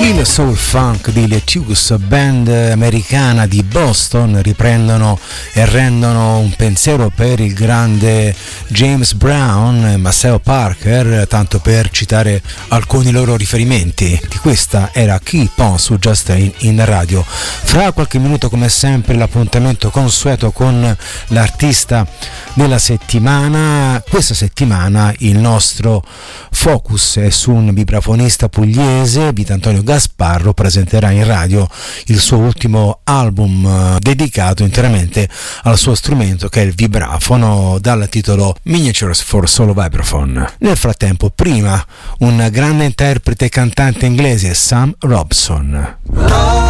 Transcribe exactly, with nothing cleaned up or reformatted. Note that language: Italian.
Il soul funk di Lettuce, band americana di Boston, riprendono e rendono un pensiero per il grande James Brown e Maceo Parker, tanto per citare alcuni loro riferimenti. Di questa era Keep On su Just in, in radio. Fra qualche minuto, come sempre, l'appuntamento consueto con l'artista della settimana. Questa settimana il nostro focus è su un vibrafonista pugliese. Vitantonio Gasparro presenterà in radio il suo ultimo album eh, dedicato interamente al suo strumento, che è il vibrafono, dal titolo Miniatures for Solo Vibraphone. Nel frattempo, prima un grande interprete e cantante inglese, Sam Robson.